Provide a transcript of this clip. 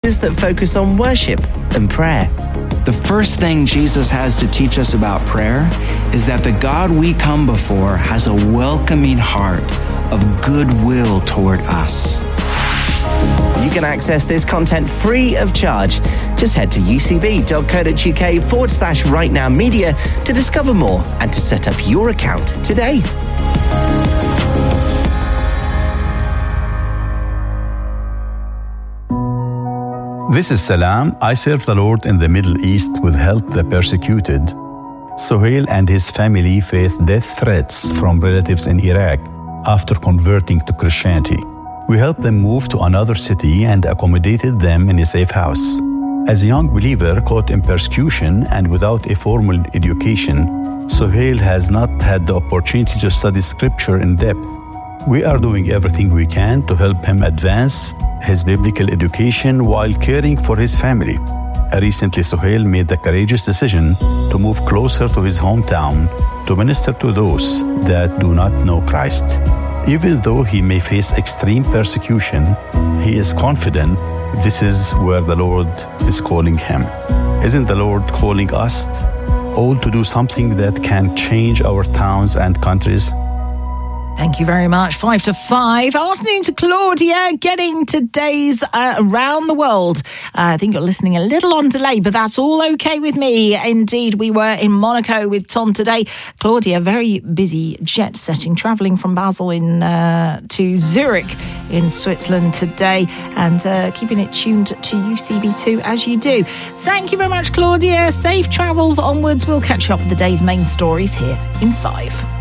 leaders that focus on worship and prayer. The first thing Jesus has to teach us about prayer is that the God we come before has a welcoming heart of goodwill toward us. You can access this content free of charge. Just head to ucb.co.uk/rightnowmedia to discover more and to set up your account today. This is Salam. I serve the Lord in the Middle East with Help the Persecuted. Sohail and his family faced death threats from relatives in Iraq after converting to Christianity. We helped them move to another city and accommodated them in a safe house. As a young believer caught in persecution and without a formal education, Sohail has not had the opportunity to study scripture in depth. We are doing everything we can to help him advance his biblical education while caring for his family. Recently, Sohail made the courageous decision to move closer to his hometown to minister to those that do not know Christ. Even though he may face extreme persecution, he is confident this is where the Lord is calling him. Isn't the Lord calling us all to do something that can change our towns and countries? Thank you very much. 5 to 5. Afternoon to Claudia, getting today's around the world. I think you're listening a little on delay, but that's all okay with me. Indeed, we were in Monaco with Tom today. Claudia, very busy jet setting, travelling from Basel to Zurich in Switzerland today, and keeping it tuned to UCB2 as you do. Thank you very much, Claudia. Safe travels onwards. We'll catch you up with the day's main stories here in 5.